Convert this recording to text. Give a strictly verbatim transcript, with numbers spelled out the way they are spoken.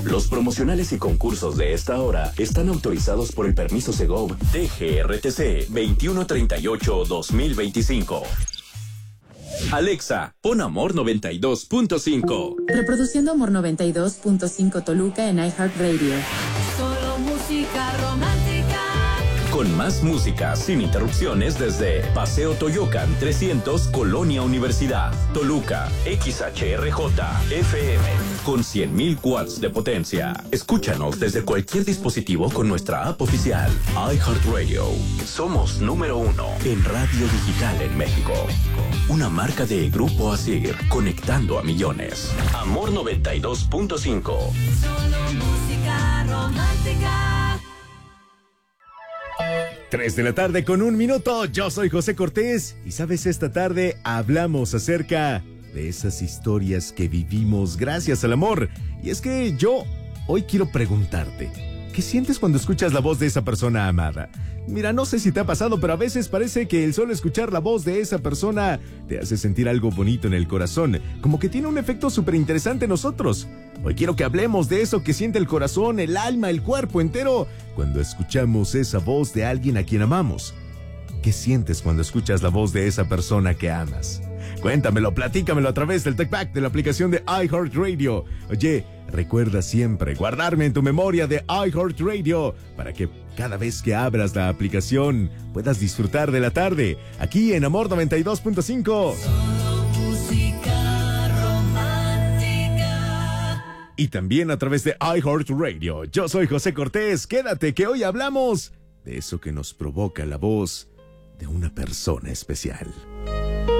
Los promocionales y concursos de esta hora están autorizados por el permiso Segov D G R T C veintiuno treinta y ocho guión dos mil veinticinco. Alexa, pon Amor noventa y dos punto cinco. Reproduciendo Amor noventa y dos punto cinco Toluca en iHeartRadio. Solo música romántica. Con más música sin interrupciones desde Paseo Toyocan trescientos, Colonia Universidad, Toluca, X H R J F M, con cien mil watts de potencia. Escúchanos desde cualquier dispositivo con nuestra app oficial, iHeartRadio. Somos número uno en radio digital en México. Una marca de Grupo Asir, conectando a millones. Amor noventa y dos punto cinco. Solo música romántica. tres de la tarde con un minuto, yo soy José Cortés y sabes, esta tarde hablamos acerca de esas historias que vivimos gracias al amor. Y es que yo hoy quiero preguntarte, ¿qué sientes cuando escuchas la voz de esa persona amada? Mira, no sé si te ha pasado, pero a veces parece que el solo escuchar la voz de esa persona te hace sentir algo bonito en el corazón, como que tiene un efecto súper interesante en nosotros. Hoy quiero que hablemos de eso que siente el corazón, el alma, el cuerpo entero cuando escuchamos esa voz de alguien a quien amamos. ¿Qué sientes cuando escuchas la voz de esa persona que amas? Cuéntamelo, platícamelo a través del TechPack de la aplicación de iHeartRadio. Oye, recuerda siempre guardarme en tu memoria de iHeartRadio para que cada vez que abras la aplicación puedas disfrutar de la tarde aquí en Amor noventa y dos punto cinco. Y también a través de iHeartRadio. Yo soy José Cortés. Quédate que hoy hablamos de eso que nos provoca la voz de una persona especial.